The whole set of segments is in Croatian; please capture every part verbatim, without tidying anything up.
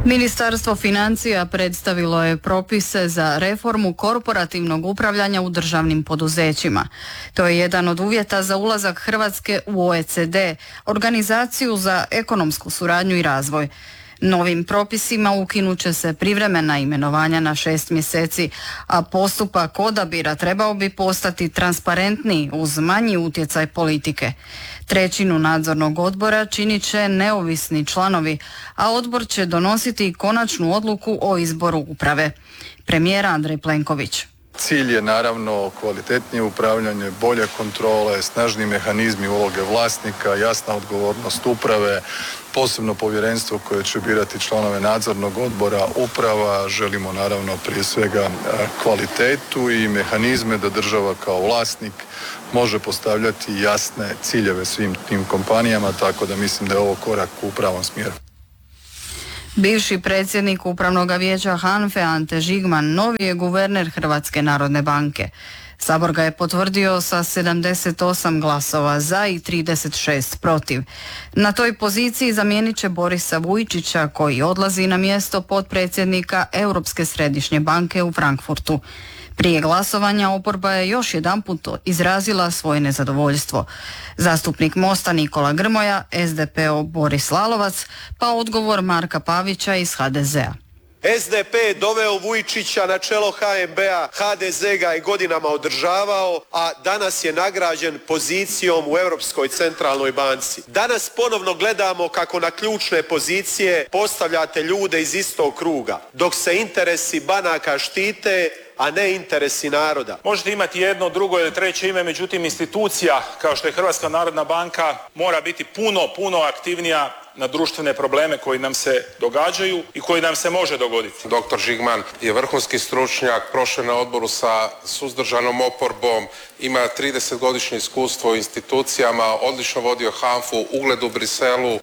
Ministarstvo financija predstavilo je propise za reformu korporativnog upravljanja u državnim poduzećima. To je jedan od uvjeta za ulazak Hrvatske u O E C D, organizaciju za ekonomsku suradnju i razvoj. Novim propisima ukinut će se privremena imenovanja na šest mjeseci, a postupak odabira trebao bi postati transparentniji uz manji utjecaj politike. Trećinu nadzornog odbora činit će neovisni članovi, a odbor će donositi konačnu odluku o izboru uprave. Premijer Andrej Plenković. Cilj je naravno kvalitetnije upravljanje, bolje kontrole, snažni mehanizmi uloge vlasnika, jasna odgovornost uprave, posebno povjerenstvo koje će birati članove nadzornog odbora uprava. Želimo naravno prije svega kvalitetu i mehanizme da država kao vlasnik može postavljati jasne ciljeve svim tim kompanijama, tako da mislim da je ovo korak u pravom smjeru. Bivši predsjednik Upravnog vijeća HANFA-e Ante Žigman novi je guverner Hrvatske narodne banke. Sabor ga je potvrdio sa sedamdeset osam glasova za i trideset šest protiv. Na toj poziciji zamijenit će Borisa Vujčića koji odlazi na mjesto potpredsjednika Europske središnje banke u Frankfurtu. Prije glasovanja oporba je još jedanput izrazila svoje nezadovoljstvo. Zastupnik Mosta Nikola Grmoja, S D P-ov Boris Lalovac, pa odgovor Marka Pavića iz H D Z-a. S D P je doveo Vujčića na čelo H N B-a, H D Z ga je godinama održavao, a danas je nagrađen pozicijom u Europskoj centralnoj banci. Danas ponovno gledamo kako na ključne pozicije postavljate ljude iz istog kruga, dok se interesi banaka štite, a ne interesi naroda. Možete imati jedno, drugo ili treće ime, međutim institucija kao što je Hrvatska narodna banka mora biti puno, puno aktivnija na društvene probleme koji nam se događaju i koji nam se može dogoditi. Doktor Žigman je vrhunski stručnjak, prošao na odboru sa suzdržanom oporbom, ima tridesetgodišnje iskustvo u institucijama, odlično vodio HANFA-u, ugled u Briselu.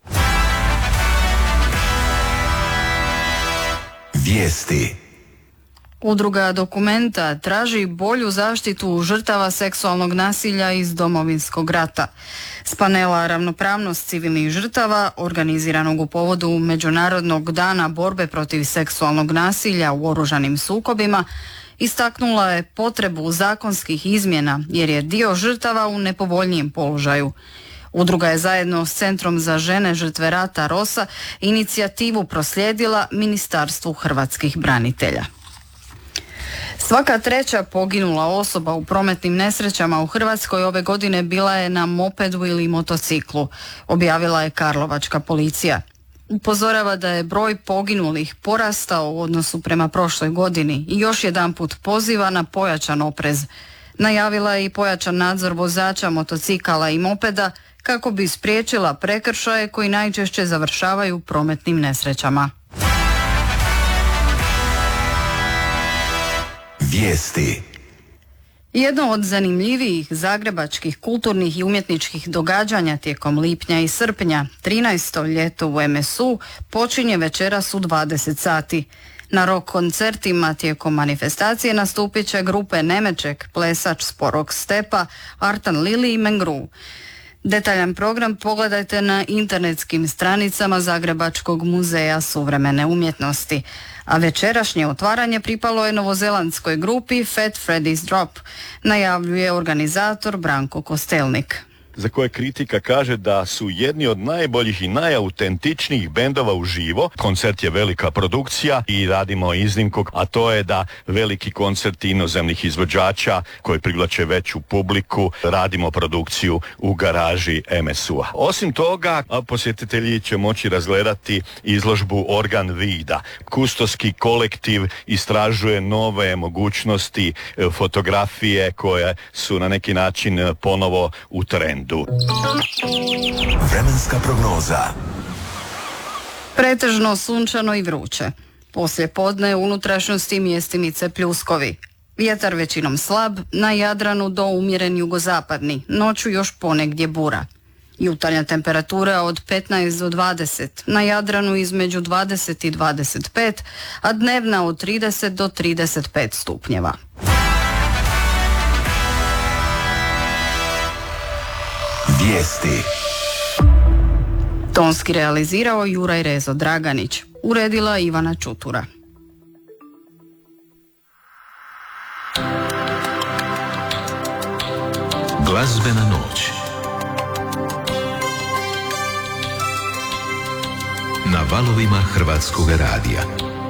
Vijesti. Udruga Dokumenta traži bolju zaštitu žrtava seksualnog nasilja iz Domovinskog rata. S panela Ravnopravnost civilnih žrtava, organiziranog u povodu Međunarodnog dana borbe protiv seksualnog nasilja u oružanim sukobima, istaknula je potrebu zakonskih izmjena jer je dio žrtava u nepovoljnijem položaju. Udruga je zajedno s Centrom za žene žrtve rata ROSA inicijativu proslijedila Ministarstvu hrvatskih branitelja. Svaka treća poginula osoba u prometnim nesrećama u Hrvatskoj ove godine bila je na mopedu ili motociklu, objavila je karlovačka policija. Upozorava da je broj poginulih porastao u odnosu prema prošloj godini i još jedanput poziva na pojačan oprez. Najavila je i pojačan nadzor vozača motocikala i mopeda kako bi spriječila prekršaje koji najčešće završavaju prometnim nesrećama. Vijesti. Jedno od zanimljivijih zagrebačkih kulturnih i umjetničkih događanja tijekom lipnja i srpnja, trinaesto ljeto u M S U, počinje večeras u dvadeset sati. Na rock koncertima tijekom manifestacije nastupit će grupe Nemeček, Plesač Sporog stepa, Artan Lili i Mengru. Detaljan program pogledajte na internetskim stranicama Zagrebačkog muzeja suvremene umjetnosti. A večerašnje otvaranje pripalo je novozelandskoj grupi Fat Freddy's Drop, najavljuje organizator Branko Kostelnik. Za koje kritika kaže da su jedni od najboljih i najautentičnijih bendova uživo. Koncert je velika produkcija i radimo iznimku, a to je da veliki koncert inozemnih izvođača koji privlače veću publiku, radimo produkciju u garaži M S U-a. Osim toga, posjetitelji će moći razgledati izložbu Organ vida. Kustoski kolektiv istražuje nove mogućnosti fotografije koje su na neki način ponovo u trendu. Vremenska prognoza. Pretežno sunčano i vruće. Poslije podne u unutrašnjosti mjestimice pljuskovi. Vjetar većinom slab, na Jadranu do umjeren jugozapadni, noću još ponegdje bura. Jutarnja temperatura od petnaest do dvadeset, na Jadranu između dvadeset i dvadeset pet, a dnevna od trideset do trideset pet stupnjeva. Vijesti. Tonski realizirao Juraj Rezo Draganić. uredila Ivana Čutura. Glazbena noć na valovima Hrvatskog radija.